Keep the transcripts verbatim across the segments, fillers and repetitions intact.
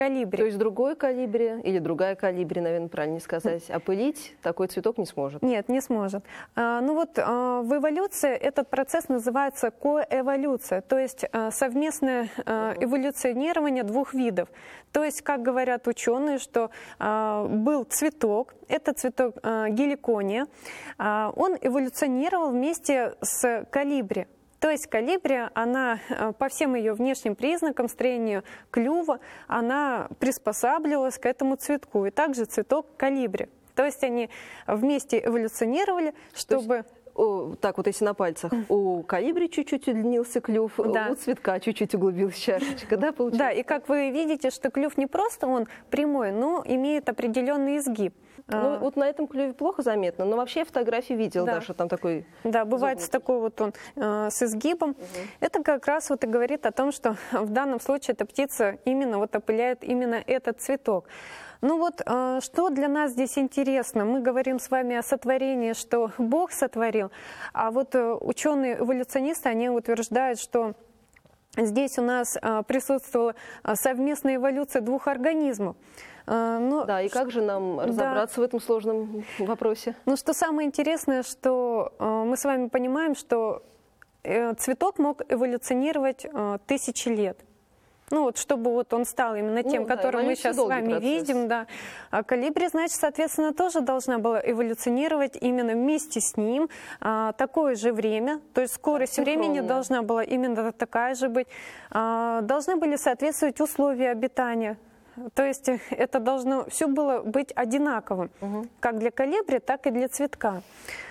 колибри. То есть другой колибри или другая колибри, наверное, правильно сказать, опылить такой цветок не сможет? Нет, не сможет. А, ну вот а, в эволюции этот процесс называется коэволюция, то есть а, совместное а, эволюционирование двух видов. То есть, как говорят ученые, что а, был цветок, это цветок а, геликония, а, он эволюционировал вместе с колибри. То есть колибри, она по всем ее внешним признакам, строению клюва, она приспосабливалась к этому цветку. И также цветок колибри. То есть они вместе эволюционировали, чтобы... О, так вот, если на пальцах, у колибри чуть-чуть удлинился клюв, да. У цветка чуть-чуть углубилась чашечка, да, получается? Да, и как вы видите, что клюв не просто он прямой, но имеет определенный изгиб. Ну, вот на этом клюве плохо заметно, но вообще я фотографии видела, да. да, что там такой... Да, бывает с такой вот он, э, с изгибом. Угу. Это как раз вот и говорит о том, что в данном случае эта птица именно вот опыляет именно этот цветок. Ну вот, э, что для нас здесь интересно? Мы говорим с вами о сотворении, что Бог сотворил, а вот э, ученые-эволюционисты, они утверждают, что здесь у нас э, присутствовала совместная эволюция двух организмов. Но, да, и как же нам разобраться да. в этом сложном вопросе? Ну, что самое интересное, что э, мы с вами понимаем, что э, цветок мог эволюционировать э, тысячи лет. Ну, вот, чтобы вот он стал именно тем, ну, да, который мы сейчас с вами процесс. видим. Да. А колибри, значит, соответственно, тоже должна была эволюционировать именно вместе с ним а, такое же время. То есть скорость Синхронно. времени должна была именно такая же быть. А, должны были соответствовать условия обитания. То есть это должно все было быть одинаковым, угу. как для колибри, так и для цветка.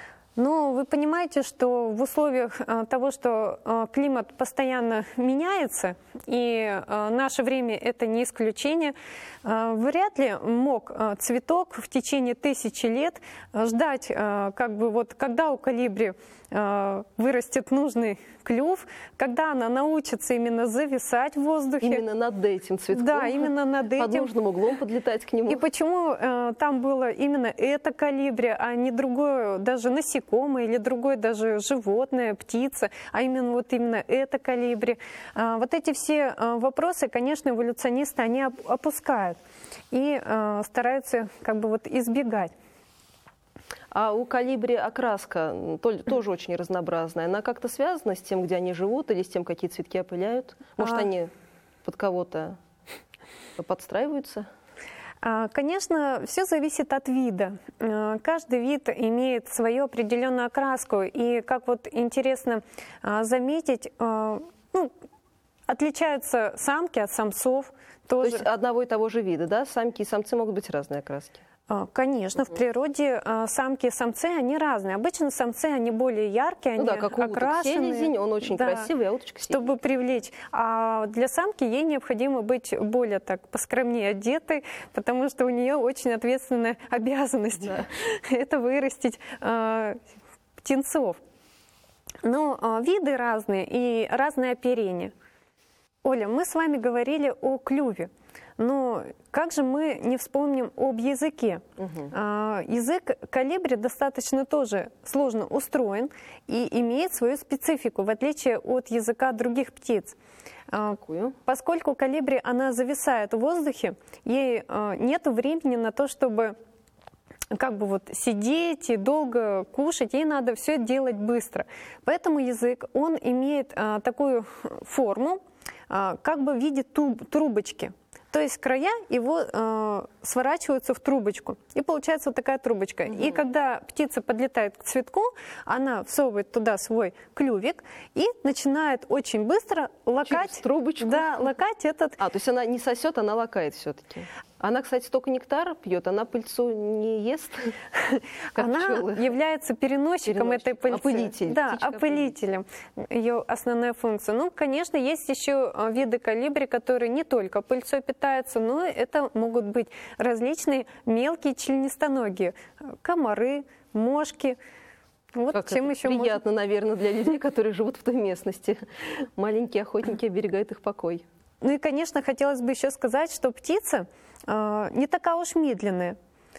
Но вы понимаете, что в условиях того, что климат постоянно меняется, и наше время это не исключение, вряд ли мог цветок в течение тысячи лет ждать, как бы вот, когда у колибри вырастет нужный клюв, когда она научится именно зависать в воздухе. Именно над этим цветком. Да, именно над этим. Под нужным углом подлетать к нему. И почему э, там было именно это колибри, а не другое, даже насекомое или другое даже животное, птица, а именно вот именно это колибри. Э, вот эти все э, вопросы, конечно, эволюционисты, они опускают и э, стараются как бы вот избегать. А у колибри окраска тоже очень разнообразная. Она как-то связана с тем, где они живут, или с тем, какие цветки опыляют? Может, а... они под кого-то подстраиваются? Конечно, все зависит от вида. Каждый вид имеет свою определенную окраску. И, как вот интересно заметить, ну, отличаются самки от самцов. Тоже. То есть одного и того же вида, да? Самки и самцы могут быть разные окраски? Конечно, угу. в природе самки и самцы, они разные. Обычно самцы, они более яркие, они ну да, как у окрашенные. Селезень, он очень да, красивый, а уточка синяя. Чтобы привлечь. А для самки ей необходимо быть более так поскромнее одетой, потому что у нее очень ответственная обязанность. Да. Это вырастить э, птенцов. Но э, виды разные и разное оперение. Оля, мы с вами говорили о клюве. Но как же мы не вспомним об языке? Угу. А, язык колибри достаточно тоже сложно устроен и имеет свою специфику, в отличие от языка других птиц. А, поскольку колибри, она зависает в воздухе, ей а, нет времени на то, чтобы как бы вот сидеть и долго кушать, ей надо все делать быстро. Поэтому язык, он имеет а, такую форму, а, как бы в виде туб, трубочки. То есть края его э, сворачиваются в трубочку, и получается вот такая трубочка. Угу. И когда птица подлетает к цветку, она всовывает туда свой клювик и начинает очень быстро лакать, через трубочку. Да, лакать этот. А, то есть она не сосет, она лакает все-таки. Она, кстати, только нектар пьет, она пыльцу не ест. Она является переносчиком этой пыльцы. Опылитель. Да, опылителем. Ее основная функция. Ну, конечно, есть еще виды колибри, которые не только пыльцой питаются, но это могут быть различные мелкие членистоногие. Комары, мошки. Вот как чем это еще приятно, можно... наверное, для людей, которые живут в той местности. Маленькие охотники оберегают их покой. Ну и, конечно, хотелось бы еще сказать, что птица э, не такая уж медленная.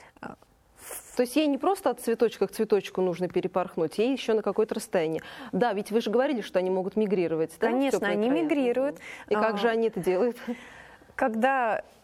То есть ей не просто от цветочка к цветочку нужно перепорхнуть, ей еще на какое-то расстояние. Да, ведь вы же говорили, что они могут мигрировать. Конечно, да, они края? мигрируют. И как же они это делают? Когда